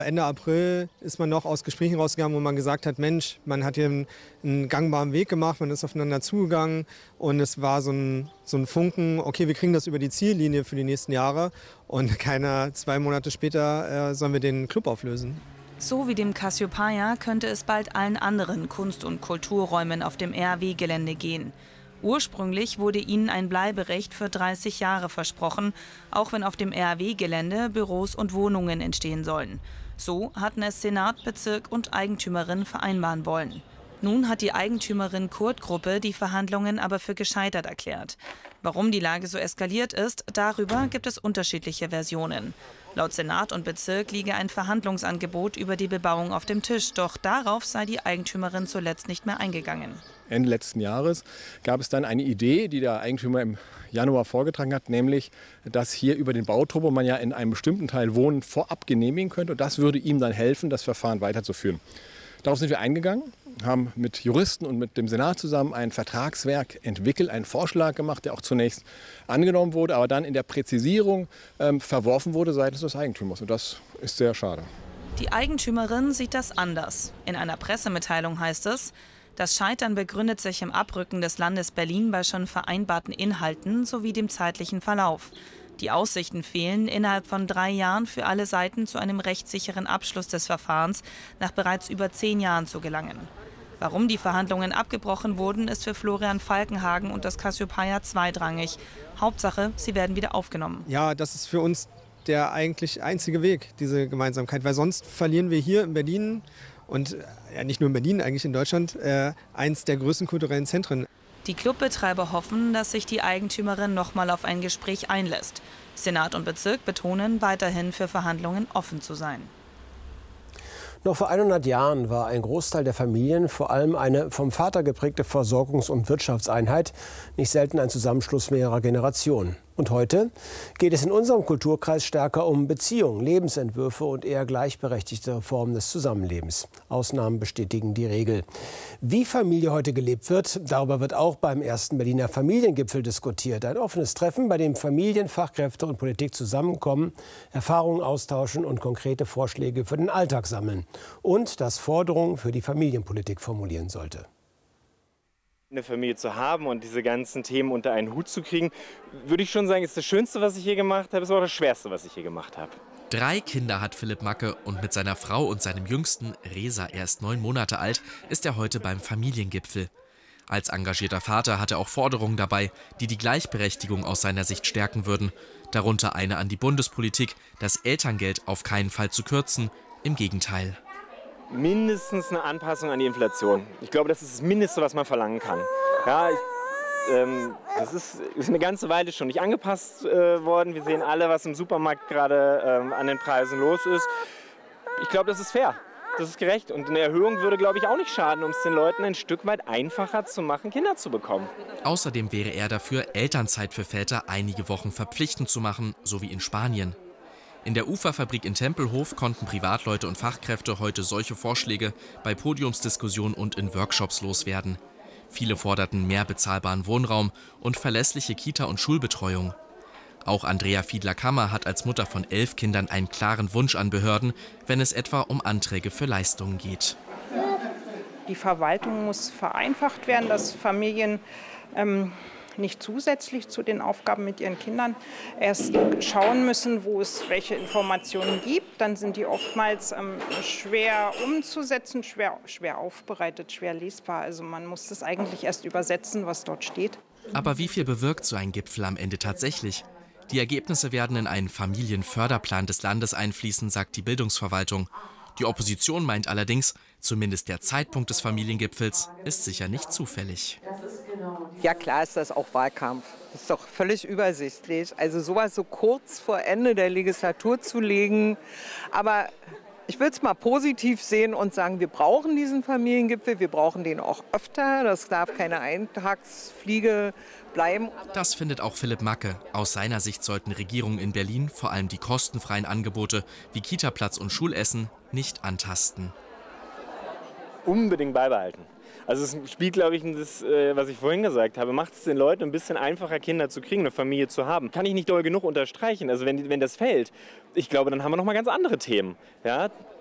Ende April ist man noch aus Gesprächen rausgegangen, wo man gesagt hat, Mensch, man hat hier einen gangbaren Weg gemacht, man ist aufeinander zugegangen und es war so ein Funken, okay, wir kriegen das über die Ziellinie für die nächsten Jahre und 2 Monate später sollen wir den Club auflösen. So wie dem Cassiopeia könnte es bald allen anderen Kunst- und Kulturräumen auf dem RAW-Gelände gehen. Ursprünglich wurde ihnen ein Bleiberecht für 30 Jahre versprochen, auch wenn auf dem RAW-Gelände Büros und Wohnungen entstehen sollen. So hatten es Senat, Bezirk und Eigentümerin vereinbaren wollen. Nun hat die Eigentümerin Kurt-Gruppe die Verhandlungen aber für gescheitert erklärt. Warum die Lage so eskaliert ist, darüber gibt es unterschiedliche Versionen. Laut Senat und Bezirk liege ein Verhandlungsangebot über die Bebauung auf dem Tisch, doch darauf sei die Eigentümerin zuletzt nicht mehr eingegangen. Ende letzten Jahres gab es dann eine Idee, die der Eigentümer im Januar vorgetragen hat, nämlich, dass hier über den Bauturbo man ja in einem bestimmten Teil Wohnen vorab genehmigen könnte. Und das würde ihm dann helfen, das Verfahren weiterzuführen. Darauf sind wir eingegangen, haben mit Juristen und mit dem Senat zusammen ein Vertragswerk entwickelt, einen Vorschlag gemacht, der auch zunächst angenommen wurde, aber dann in der Präzisierung verworfen wurde seitens des Eigentümers. Und das ist sehr schade. Die Eigentümerin sieht das anders. In einer Pressemitteilung heißt es: Das Scheitern begründet sich im Abrücken des Landes Berlin bei schon vereinbarten Inhalten sowie dem zeitlichen Verlauf. Die Aussichten fehlen, innerhalb von 3 Jahren für alle Seiten zu einem rechtssicheren Abschluss des Verfahrens nach bereits über 10 Jahren zu gelangen. Warum die Verhandlungen abgebrochen wurden, ist für Florian Falkenhagen und das Cassiopeia zweitrangig. Hauptsache, sie werden wieder aufgenommen. Ja, das ist für uns der eigentlich einzige Weg, diese Gemeinsamkeit, weil sonst verlieren wir hier in Berlin und nicht nur in Berlin, eigentlich in Deutschland, eins der größten kulturellen Zentren. Die Clubbetreiber hoffen, dass sich die Eigentümerin noch mal auf ein Gespräch einlässt. Senat und Bezirk betonen, weiterhin für Verhandlungen offen zu sein. Noch vor 100 Jahren war ein Großteil der Familien, vor allem eine vom Vater geprägte Versorgungs- und Wirtschaftseinheit, nicht selten ein Zusammenschluss mehrerer Generationen. Und heute geht es in unserem Kulturkreis stärker um Beziehungen, Lebensentwürfe und eher gleichberechtigte Formen des Zusammenlebens. Ausnahmen bestätigen die Regel. Wie Familie heute gelebt wird, darüber wird auch beim ersten Berliner Familiengipfel diskutiert. Ein offenes Treffen, bei dem Familien, Fachkräfte und Politik zusammenkommen, Erfahrungen austauschen und konkrete Vorschläge für den Alltag sammeln. Und das Forderungen für die Familienpolitik formulieren sollte. Eine Familie zu haben und diese ganzen Themen unter einen Hut zu kriegen, würde ich schon sagen, ist das Schönste, was ich je gemacht habe, ist auch das Schwerste, was ich je gemacht habe. 3 Kinder hat Philipp Macke und mit seiner Frau und seinem Jüngsten, Resa, erst 9 Monate alt, ist er heute beim Familiengipfel. Als engagierter Vater hat er auch Forderungen dabei, die die Gleichberechtigung aus seiner Sicht stärken würden. Darunter eine an die Bundespolitik, das Elterngeld auf keinen Fall zu kürzen, im Gegenteil. Mindestens eine Anpassung an die Inflation. Ich glaube, das ist das Mindeste, was man verlangen kann. Ja, das ist eine ganze Weile schon nicht angepasst worden. Wir sehen alle, was im Supermarkt gerade an den Preisen los ist. Ich glaube, das ist fair. Das ist gerecht. Und eine Erhöhung würde, glaube ich, auch nicht schaden, um es den Leuten ein Stück weit einfacher zu machen, Kinder zu bekommen. Außerdem wäre er dafür, Elternzeit für Väter einige Wochen verpflichtend zu machen, so wie in Spanien. In der Uferfabrik in Tempelhof konnten Privatleute und Fachkräfte heute solche Vorschläge bei Podiumsdiskussionen und in Workshops loswerden. Viele forderten mehr bezahlbaren Wohnraum und verlässliche Kita- und Schulbetreuung. Auch Andrea Fiedler-Kammer hat als Mutter von 11 Kindern einen klaren Wunsch an Behörden, wenn es etwa um Anträge für Leistungen geht. Die Verwaltung muss vereinfacht werden, dass Familien nicht zusätzlich zu den Aufgaben mit ihren Kindern erst schauen müssen, wo es welche Informationen gibt. Dann sind die oftmals schwer umzusetzen, schwer aufbereitet, schwer lesbar. Also man muss das eigentlich erst übersetzen, was dort steht. Aber wie viel bewirkt so ein Gipfel am Ende tatsächlich? Die Ergebnisse werden in einen Familienförderplan des Landes einfließen, sagt die Bildungsverwaltung. Die Opposition meint allerdings, zumindest der Zeitpunkt des Familiengipfels ist sicher nicht zufällig. Ja, klar ist das auch Wahlkampf. Das ist doch völlig übersichtlich. Also sowas so kurz vor Ende der Legislatur zu legen. Aber ich will es mal positiv sehen und sagen, wir brauchen diesen Familiengipfel, wir brauchen den auch öfter. Das darf keine Eintagsfliege bleiben. Das findet auch Philipp Macke. Aus seiner Sicht sollten Regierungen in Berlin vor allem die kostenfreien Angebote wie Kitaplatz und Schulessen nicht antasten. Unbedingt beibehalten. Also es spielt, glaube ich, das, was ich vorhin gesagt habe, macht es den Leuten ein bisschen einfacher, Kinder zu kriegen, eine Familie zu haben. Kann ich nicht doll genug unterstreichen. Also wenn das fällt, ich glaube, dann haben wir noch mal ganz andere Themen. Ja?